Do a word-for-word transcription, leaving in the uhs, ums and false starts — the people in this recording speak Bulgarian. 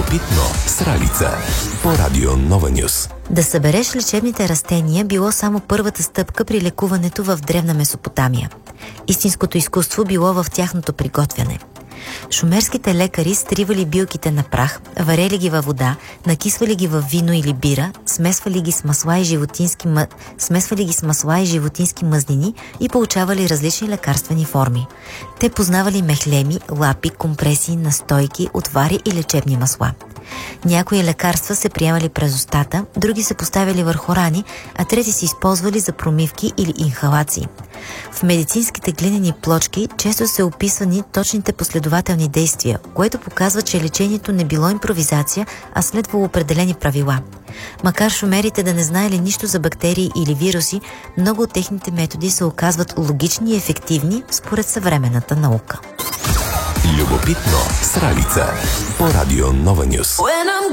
Любопитно с Ралица по Радио Нова Нюс. Да събереш лечебните растения било само първата стъпка при лекуването в древна Месопотамия. Истинското изкуство било в тяхното приготвяне. Шумерските лекари стривали билките на прах, варели ги във вода, накисвали ги във вино или бира, смесвали ги с масла и животински, мъ... смесвали ги с масла и животински мъзнини и получавали различни лекарствени форми. Те познавали мехлеми, лапи, компреси, настойки, отвари и лечебни масла. Някои лекарства се приемали през устата, други се поставяли върху рани, а трети се използвали за промивки или инхалации. В медицинските глинени плочки често се описвани точните последователни действия, което показва, че лечението не било импровизация, а следвало определени правила. Макар шумерите да не знаели нищо за бактерии или вируси, много от техните методи се оказват логични и ефективни според съвременната наука. Любопитно с Ралица по Радио Нова Нюс.